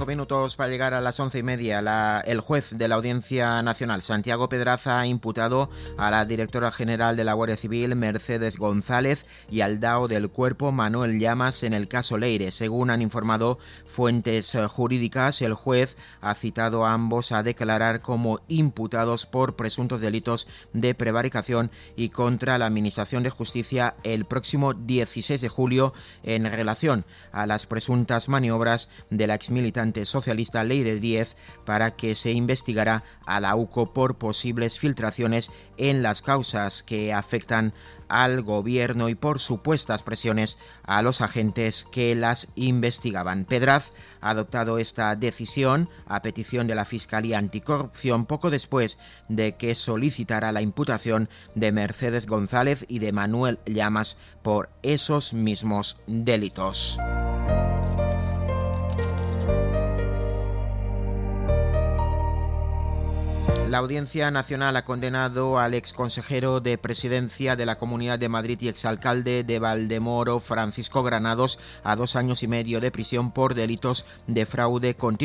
5 minutos para llegar a las 11:30. El juez de la Audiencia Nacional, Santiago Pedraza, ha imputado a la directora general de la Guardia Civil, Mercedes González, y al DAO del Cuerpo, Manuel Llamas, en el caso Leire. Según han informado fuentes jurídicas, el juez ha citado a ambos a declarar como imputados por presuntos delitos de prevaricación y contra la Administración de Justicia el próximo 16 de julio en relación a las presuntas maniobras de la exmilitante socialista Leire Díez, para que se investigara a la UCO por posibles filtraciones en las causas que afectan al gobierno y por supuestas presiones a los agentes que las investigaban. Pedraz ha adoptado esta decisión a petición de la Fiscalía Anticorrupción poco después de que solicitara la imputación de Mercedes González y de Manuel Llamas por esos mismos delitos. La Audiencia Nacional ha condenado al exconsejero de Presidencia de la Comunidad de Madrid y exalcalde de Valdemoro, Francisco Granados, a 2 años y medio de prisión por delitos de fraude continuo